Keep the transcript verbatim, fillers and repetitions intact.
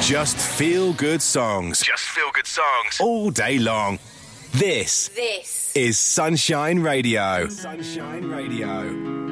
Just feel good songs. Just feel good songs. All day long. This. This is Sunshine Radio. Sunshine Radio.